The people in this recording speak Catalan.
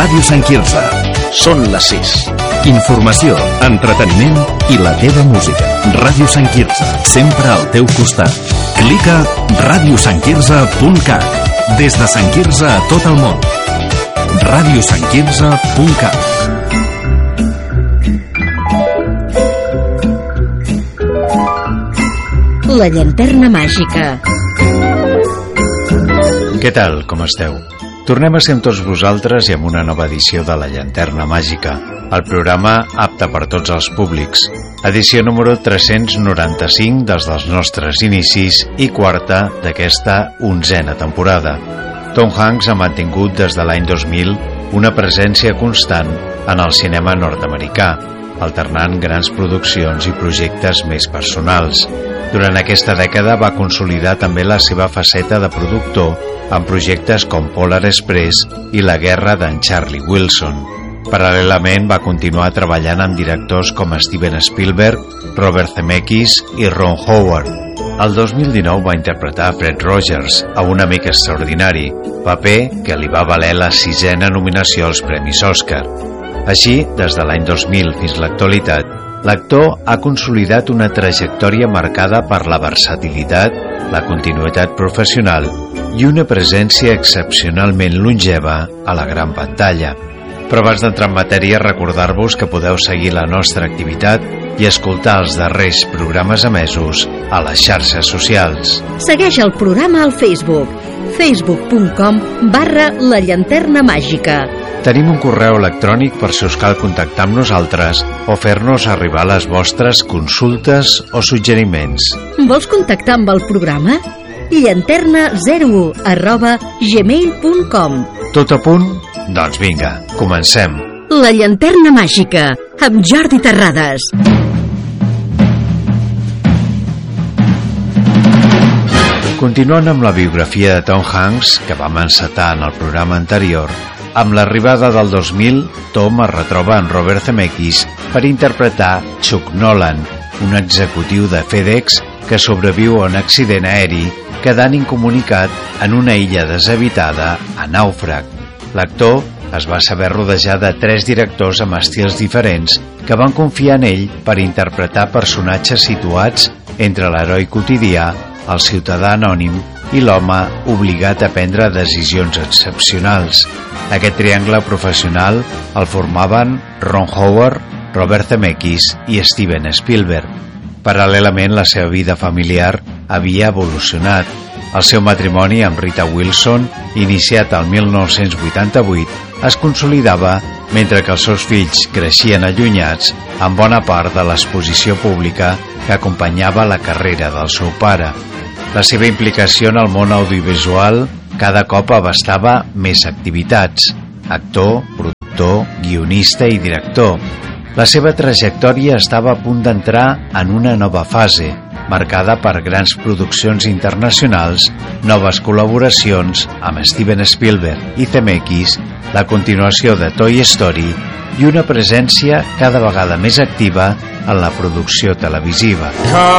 Ràdio Sant Quirze. Són les 6. Informació, entreteniment i la teva música. Ràdio Sant Quirze, sempre al teu costat. Clica radiosantquirze.cat. Des de Sant Quirze a tot el món. radiosantquirze.cat. La llanterna màgica. Què tal, com esteu? Tornem a ser amb tots vosaltres i amb una nova edició de La Llanterna Màgica, el programa apte per tots els públics. Edició número 395 des dels nostres inicis i quarta d'aquesta 11a temporada. Tom Hanks ha mantingut des de l'any 2000 una presència constant en el cinema nord-americà, alternant grans produccions i projectes més personals. Durant aquesta dècada va consolidar també la seva faceta de productor en projectes com Polar Express i La guerra d'en Charlie Wilson. Paral·lelament va continuar treballant amb directors com Steven Spielberg, Robert Zemeckis i Ron Howard. El 2019 va interpretar Fred Rogers a Un amic extraordinari, paper que li va valer la 6a nominació als Premis Òscar. Així, des de l'any 2000 fins a l'actualitat, l'actor ha consolidat una trajectòria marcada per la versatilitat, la continuïtat professional i una presència excepcionalment longeva a la gran pantalla. Però abans d'entrar en matèria, recordar-vos que podeu seguir la nostra activitat i escoltar els darrers programes emesos a les xarxes socials. Segueix el programa al Facebook, facebook.com/La Llanterna Màgica. Tenim un correu electrònic per si us cal contactar amb nosaltres o fer-nos arribar les vostres consultes o suggeriments. Vols contactar amb el programa? llanterna01@gmail.com. Tot a punt? Doncs vinga, comencem. La Llanterna Màgica, amb Jordi Terrades. Continuant amb la biografia de Tom Hanks, que vam encetar en el programa anterior, amb l'arribada del 2000, Tom es retroba en Robert Zemeckis per interpretar Chuck Nolan, un executiu de FedEx que sobreviu a un accident aeri quedant incomunicat en una illa deshabitada a Nàufrag. L'actor es va saber rodejar de 3 directors amb estils diferents que van confiar en ell per interpretar personatges situats entre l'heroi quotidià, el ciutadà anònim i l'home obligat a prendre decisions excepcionals. Aquest triangle professional el formaven Ron Howard, Robert Zemeckis i Steven Spielberg. Paral·lelament, la seva vida familiar havia evolucionat. El seu matrimoni amb Rita Wilson, iniciat el 1988, es consolidava mentre que els seus fills creixien allunyats en bona part de l'exposició pública que acompanyava la carrera del seu pare. La seva implicació en el món audiovisual cada cop abastava més activitats: actor, productor, guionista i director. La seva trajectòria estava a punt d'entrar en una nova fase, marcada per grans produccions internacionals, noves col·laboracions amb Steven Spielberg i Zemeckis, la continuació de Toy Story i una presència cada vegada més activa en la producció televisiva.